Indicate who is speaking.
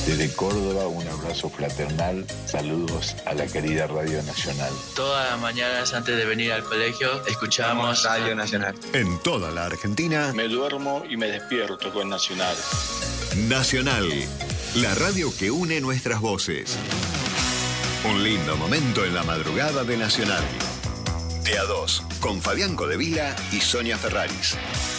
Speaker 1: Desde Córdoba, un abrazo fraternal. Saludos a la querida Radio Nacional.
Speaker 2: Todas las mañanas antes de venir al colegio escuchamos Radio Nacional.
Speaker 3: En toda la Argentina.
Speaker 4: Me duermo y me despierto con Nacional.
Speaker 3: Nacional, la radio que une nuestras voces. Un lindo momento en la madrugada de Nacional. De a 2, con Fabián Codevila y Sonia Ferraris.